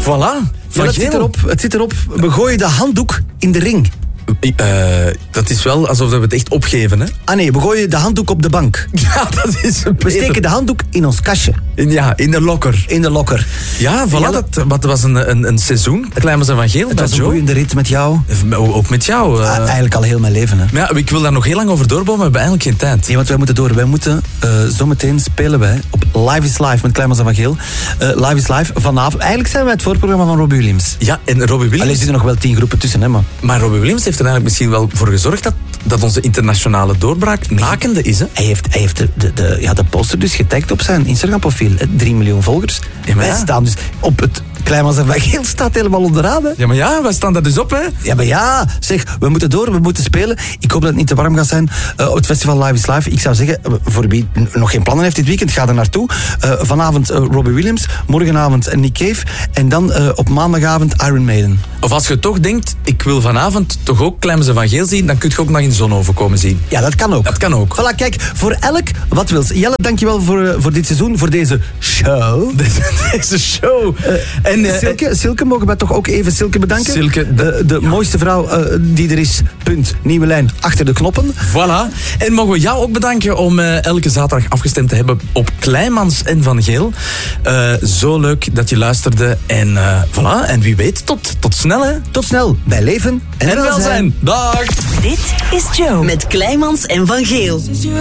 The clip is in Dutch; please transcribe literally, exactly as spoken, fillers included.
Voilà. Ja, het, zit erop, het zit erop. We gooien de handdoek in de ring. Uh, dat is wel alsof we het echt opgeven, hè? Ah nee, we gooien de handdoek op de bank. Ja, dat is beter. We steken de handdoek in ons kastje. In, ja, in de lokker. In de lokker. Ja, voilà, ja, dat, dat was een, een, een seizoen. Kleimans en Van Geel. Het was een boeiende rit met jou. Ook met jou. Uh... Ah, eigenlijk al heel mijn leven. Hè. Maar ja, ik wil daar nog heel lang over doorbomen, maar we hebben eigenlijk geen tijd. Nee, want wij moeten door. Wij moeten, uh, zometeen spelen wij op Live is Live met Kleimans en Van Geel. Uh, Live is Live vanavond. Eigenlijk zijn wij het voorprogramma van Robbie Williams. Ja, en Robbie Williams... Alleen zitten er nog wel tien groepen tussen, hè, man. Maar Robbie Williams heeft er eigenlijk misschien wel voor gezorgd dat, dat onze internationale doorbraak nakende is, hè? Hij heeft, hij heeft de, de, de, ja, de poster dus getagd op zijn Instagram-profiel. Drie miljoen volgers. Ja, maar ja. Wij staan dus op het Kleimans en Van Geel staat helemaal onderaan, hè. Ja, maar ja, wij staan daar dus op, hè? Ja, maar ja, zeg, we moeten door, we moeten spelen. Ik hoop dat het niet te warm gaat zijn uh, op het festival Live is Live. Ik zou zeggen, voor wie nog geen plannen heeft dit weekend, ga er naartoe. Uh, vanavond uh, Robbie Williams, morgenavond Nick Cave en dan uh, op maandagavond Iron Maiden. Of als je toch denkt, ik wil vanavond toch ook Kleimans en Van Geel zien, dan kun je ook nog in Zonhoven komen zien. Ja, dat kan ook. Dat kan ook. Voilà, kijk, voor elk wat wils. Jelle, dankjewel voor, uh, voor dit seizoen, voor deze show. Deze, deze show. Uh, en, uh, Silke, Silke, mogen wij toch ook even Silke bedanken? Silke, de, de ja. mooiste vrouw uh, die er is. Punt. Nieuwe lijn achter de knoppen. Voilà. En mogen we jou ook bedanken om uh, elke zaterdag afgestemd te hebben op Kleimans en Van Geel. Uh, zo leuk dat je luisterde. En uh, voilà. En wie weet, tot, tot snel, hè. Tot snel. Bij leven en, en welzijn. welzijn. Dag. Dit is Joe met Kleimans en Van Geel.